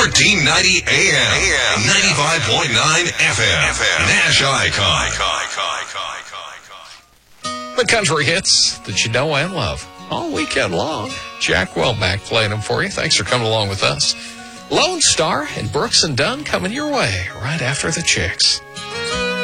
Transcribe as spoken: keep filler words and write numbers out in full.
fourteen ninety A M, ninety-five point nine F M, Nash Icon. The country hits that you know and love all weekend long. Jack Welbeck playing them for you. Thanks for coming along with us. Lone Star and Brooks and Dunn coming your way right after the Chicks.